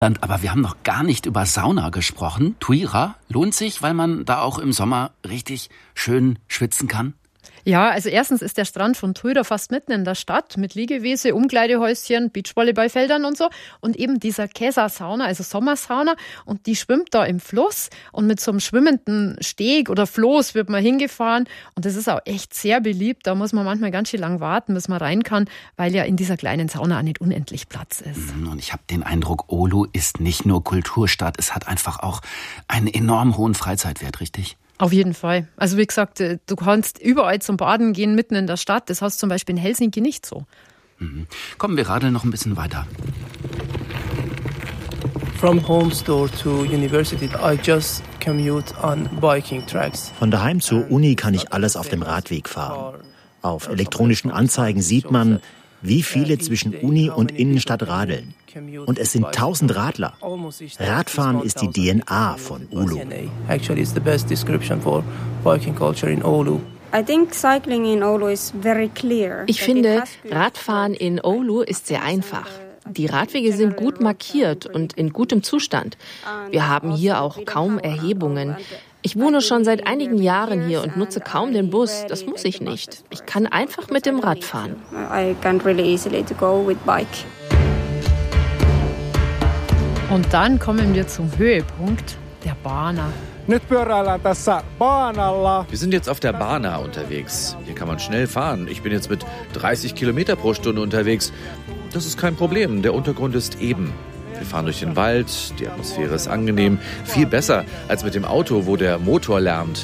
Aber wir haben noch gar nicht über Sauna gesprochen. Tuira lohnt sich, weil man da auch im Sommer richtig schön schwitzen kann? Ja, also erstens ist der Strand von Tuira fast mitten in der Stadt mit Liegewiese, Umkleidehäuschen, Beachvolleyballfeldern und so. Und eben dieser Kesa-Sauna, also Sommersauna. Und die schwimmt da im Fluss. Und mit so einem schwimmenden Steg oder Floß wird man hingefahren. Und das ist auch echt sehr beliebt. Da muss man manchmal ganz schön lang warten, bis man rein kann, weil ja in dieser kleinen Sauna auch nicht unendlich Platz ist. Und ich habe den Eindruck, Oulu ist nicht nur Kulturstadt. Es hat einfach auch einen enorm hohen Freizeitwert, richtig? Auf jeden Fall. Also wie gesagt, du kannst überall zum Baden gehen, mitten in der Stadt. Das hast du zum Beispiel in Helsinki nicht so. Kommen wir radeln noch ein bisschen weiter. From home store to university, I just commute on biking tracks. Von daheim zur Uni kann ich alles auf dem Radweg fahren. Auf elektronischen Anzeigen sieht man, wie viele zwischen Uni und Innenstadt radeln. Und es sind 1000 Radler. Radfahren ist die DNA von Oulu. Ich finde, Radfahren in Oulu ist sehr einfach. Die Radwege sind gut markiert und in gutem Zustand. Wir haben hier auch kaum Erhebungen. Ich wohne schon seit einigen Jahren hier und nutze kaum den Bus. Das muss ich nicht. Ich kann einfach mit dem Rad fahren. Und dann kommen wir zum Höhepunkt, der Bana. Wir sind jetzt auf der Bana unterwegs. Hier kann man schnell fahren. Ich bin jetzt mit 30 Kilometer pro Stunde unterwegs. Das ist kein Problem. Der Untergrund ist eben. Wir fahren durch den Wald, die Atmosphäre ist angenehm. Viel besser als mit dem Auto, wo der Motor lärmt.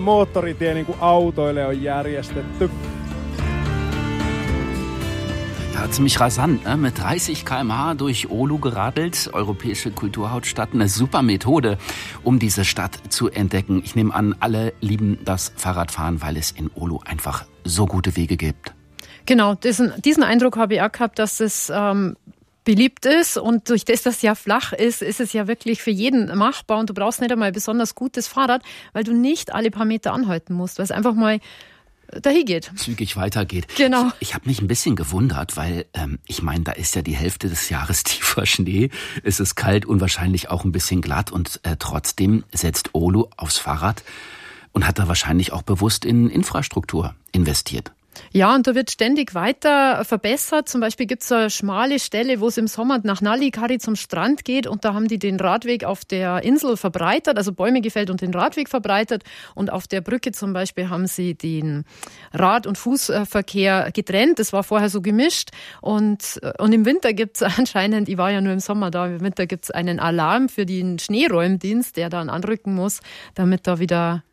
Ja, ziemlich rasant, ne? Mit 30 km/h durch Oulu geradelt. Europäische Kulturhauptstadt, eine super Methode, um diese Stadt zu entdecken. Ich nehme an, alle lieben das Fahrradfahren, weil es in Oulu einfach so gute Wege gibt. Genau, diesen Eindruck habe ich auch gehabt, dass es beliebt ist und durch das, dass es ja flach ist, ist es ja wirklich für jeden machbar und du brauchst nicht einmal ein besonders gutes Fahrrad, weil du nicht alle paar Meter anhalten musst, weil es einfach mal dahin geht. Zügig weitergeht. Genau. Ich habe mich ein bisschen gewundert, weil ich meine, da ist ja die Hälfte des Jahres tiefer Schnee, es ist kalt und wahrscheinlich auch ein bisschen glatt und trotzdem setzt Oulu aufs Fahrrad und hat da wahrscheinlich auch bewusst in Infrastruktur investiert. Ja, und da wird ständig weiter verbessert. Zum Beispiel gibt es eine schmale Stelle, wo es im Sommer nach Nallikari zum Strand geht und da haben die den Radweg auf der Insel verbreitert, also Bäume gefällt und den Radweg verbreitert und auf der Brücke zum Beispiel haben sie den Rad- und Fußverkehr getrennt. Das war vorher so gemischt und im Winter gibt es anscheinend, ich war ja nur im Sommer da, im Winter gibt es einen Alarm für den Schneeräumdienst, der dann anrücken muss, damit da wieder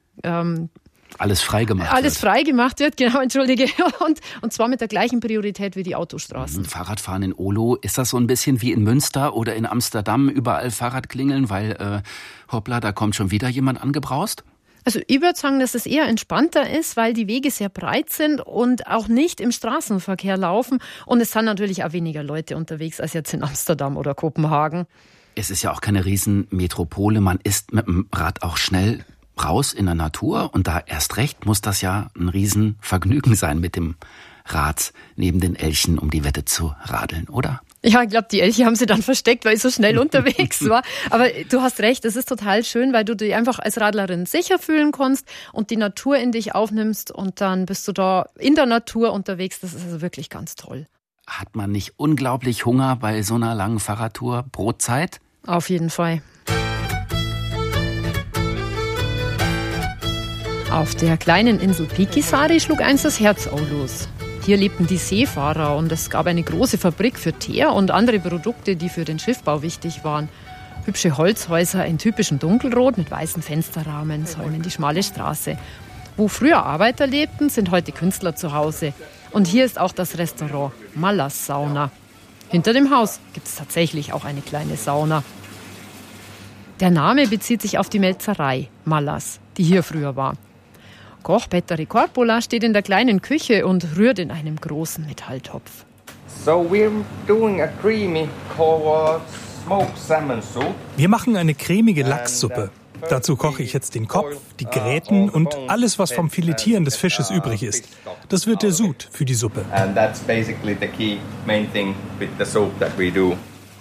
alles freigemacht wird, genau, entschuldige. Und zwar mit der gleichen Priorität wie die Autostraßen. Fahrradfahren in Oulu, ist das so ein bisschen wie in Münster oder in Amsterdam, überall Fahrradklingeln, weil, hoppla, da kommt schon wieder jemand angebraust? Also ich würde sagen, dass es eher entspannter ist, weil die Wege sehr breit sind und auch nicht im Straßenverkehr laufen. Und es sind natürlich auch weniger Leute unterwegs als jetzt in Amsterdam oder Kopenhagen. Es ist ja auch keine Riesenmetropole, man ist mit dem Rad auch schnell raus in der Natur und da erst recht muss das ja ein Riesenvergnügen sein, mit dem Rad neben den Elchen um die Wette zu radeln, oder? Ja, ich glaube, die Elche haben sie dann versteckt, weil ich so schnell unterwegs war. Aber du hast recht, es ist total schön, weil du dich einfach als Radlerin sicher fühlen kannst und die Natur in dich aufnimmst und dann bist du da in der Natur unterwegs. Das ist also wirklich ganz toll. Hat man nicht unglaublich Hunger bei so einer langen Fahrradtour? Brotzeit? Auf jeden Fall. Auf der kleinen Insel Pikisaari schlug einst das Herz Oulus. Hier lebten die Seefahrer und es gab eine große Fabrik für Teer und andere Produkte, die für den Schiffbau wichtig waren. Hübsche Holzhäuser in typischem Dunkelrot mit weißen Fensterrahmen säumen die schmale Straße. Wo früher Arbeiter lebten, sind heute Künstler zu Hause. Und hier ist auch das Restaurant Mallas Sauna. Hinter dem Haus gibt es tatsächlich auch eine kleine Sauna. Der Name bezieht sich auf die Melzerei Mallas, die hier früher war. Koch Petteri Korpola steht in der kleinen Küche und rührt in einem großen Metalltopf. Wir machen eine cremige Lachssuppe. Dazu koche ich jetzt den Kopf, die Gräten und alles, was vom Filetieren des Fisches übrig ist. Das wird der Sud für die Suppe.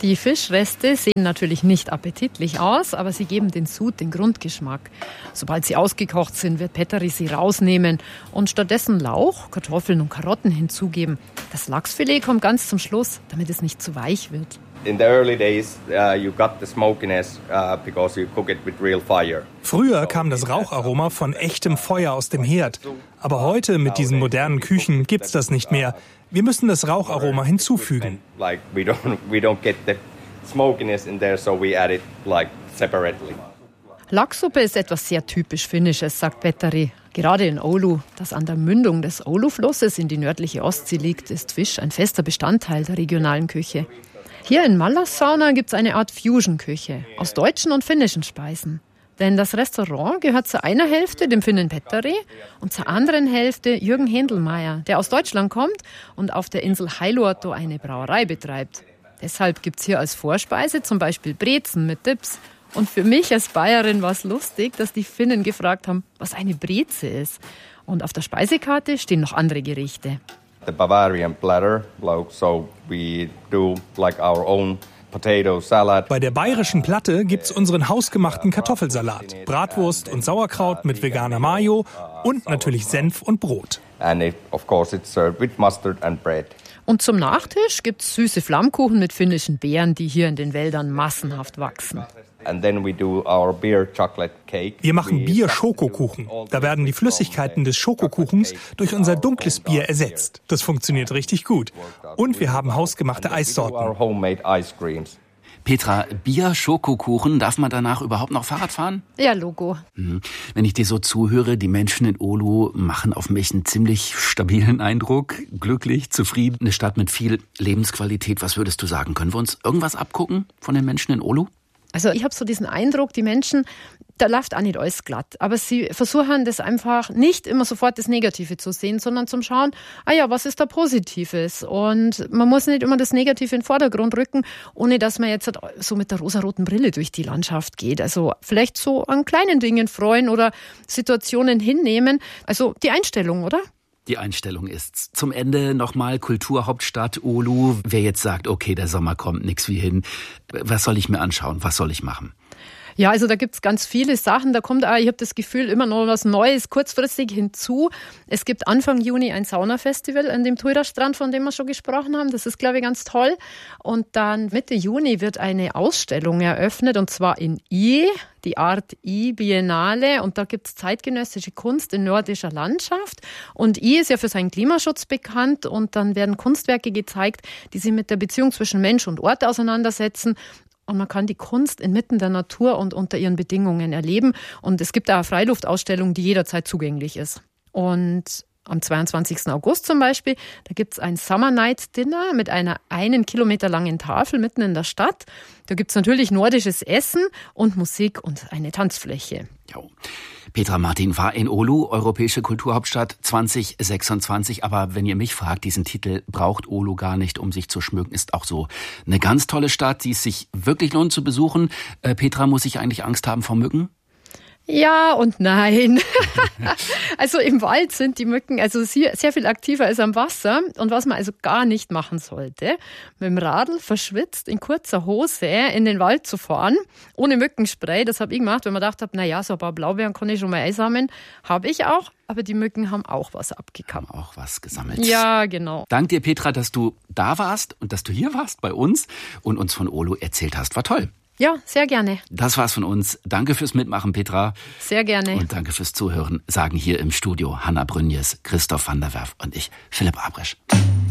Die Fischreste sehen natürlich nicht appetitlich aus, aber sie geben den Sud den Grundgeschmack. Sobald sie ausgekocht sind, wird Petteri sie rausnehmen und stattdessen Lauch, Kartoffeln und Karotten hinzugeben. Das Lachsfilet kommt ganz zum Schluss, damit es nicht zu weich wird. In the early days, you got the smokiness because you cook it with real fire. Früher kam das Raucharoma von echtem Feuer aus dem Herd. Aber heute mit diesen modernen Küchen gibt's das nicht mehr. Wir müssen das Raucharoma hinzufügen. Like we don't get the smokiness in there, so we add it like separately. Lachssuppe ist etwas sehr typisch Finnisches, sagt Petteri. Gerade in Oulu, das an der Mündung des Oulu-Flusses in die nördliche Ostsee liegt, ist Fisch ein fester Bestandteil der regionalen Küche. Hier in Mallassauna gibt es eine Art Fusion-Küche aus deutschen und finnischen Speisen. Denn das Restaurant gehört zu einer Hälfte dem Finnen Petteri und zur anderen Hälfte Jürgen Händelmeier, der aus Deutschland kommt und auf der Insel Hailuoto eine Brauerei betreibt. Deshalb gibt es hier als Vorspeise zum Beispiel Brezen mit Dips. Und für mich als Bayerin war es lustig, dass die Finnen gefragt haben, was eine Breze ist. Und auf der Speisekarte stehen noch andere Gerichte. The Bavarian platter, so we do like our own potato salad. Bei der bayerischen Platte gibt's unseren hausgemachten Kartoffelsalat, Bratwurst und Sauerkraut mit veganer Mayo und natürlich Senf und Brot. And of course it's served with mustard and bread. Und zum Nachtisch gibt's süße Flammkuchen mit finnischen Beeren, die hier in den Wäldern massenhaft wachsen. And then we do our beer chocolate cake. Wir machen Bier-Schokokuchen. Da werden die Flüssigkeiten des Schokokuchens durch unser dunkles Bier ersetzt. Das funktioniert richtig gut. Und wir haben hausgemachte Eissorten. Our homemade ice creams. Petra, Bier, Schokokuchen, darf man danach überhaupt noch Fahrrad fahren? Ja, Logo. Wenn ich dir so zuhöre, die Menschen in Oulu machen auf mich einen ziemlich stabilen Eindruck. Glücklich, zufrieden, eine Stadt mit viel Lebensqualität. Was würdest du sagen? Können wir uns irgendwas abgucken von den Menschen in Oulu? Also ich habe so diesen Eindruck, die Menschen, da läuft auch nicht alles glatt. Aber sie versuchen das einfach nicht immer sofort das Negative zu sehen, sondern zum Schauen, was ist da Positives? Und man muss nicht immer das Negative in den Vordergrund rücken, ohne dass man jetzt so mit der rosaroten Brille durch die Landschaft geht. Also vielleicht so an kleinen Dingen freuen oder Situationen hinnehmen. Also die Einstellung, oder? Die Einstellung ist's. Zum Ende nochmal Kulturhauptstadt Oulu. Wer jetzt sagt, okay, der Sommer kommt, nix wie hin. Was soll ich mir anschauen? Was soll ich machen? Ja, also da gibt's ganz viele Sachen. Da kommt auch, ich habe das Gefühl, immer noch was Neues kurzfristig hinzu. Es gibt Anfang Juni ein Saunafestival an dem Tuira-Strand, von dem wir schon gesprochen haben. Das ist, glaube ich, ganz toll. Und dann Mitte Juni wird eine Ausstellung eröffnet, und zwar in I, die Art I-Biennale. Und da gibt's zeitgenössische Kunst in nordischer Landschaft. Und I ist ja für seinen Klimaschutz bekannt. Und dann werden Kunstwerke gezeigt, die sich mit der Beziehung zwischen Mensch und Ort auseinandersetzen. Und man kann die Kunst inmitten der Natur und unter ihren Bedingungen erleben. Und es gibt auch eine Freiluftausstellung, die jederzeit zugänglich ist. Und am 22. August zum Beispiel, da gibt es ein Summer Night Dinner mit einer 1 Kilometer langen Tafel mitten in der Stadt. Da gibt es natürlich nordisches Essen und Musik und eine Tanzfläche. Jo. Petra Martin war in Oulu, Europäische Kulturhauptstadt 2026. Aber wenn ihr mich fragt, diesen Titel braucht Oulu gar nicht, um sich zu schmücken. Ist auch so eine ganz tolle Stadt, die es sich wirklich lohnt zu besuchen. Petra, muss ich eigentlich Angst haben vor Mücken? Ja und nein. Also im Wald sind die Mücken also sehr viel aktiver als am Wasser. Und was man also gar nicht machen sollte, mit dem Radl verschwitzt in kurzer Hose in den Wald zu fahren, ohne Mückenspray. Das habe ich gemacht, weil man gedacht habe, so ein paar Blaubeeren kann ich schon mal einsammeln. Habe ich auch, aber die Mücken haben auch was abgekammt. Haben auch was gesammelt. Ja, genau. Dank dir, Petra, dass du da warst und dass du hier warst bei uns und uns von Oulu erzählt hast. War toll. Ja, sehr gerne. Das war's von uns. Danke fürs Mitmachen, Petra. Sehr gerne. Und danke fürs Zuhören, sagen hier im Studio Hanna Brünjes, Christoph van der Werf und ich, Philipp Abrisch.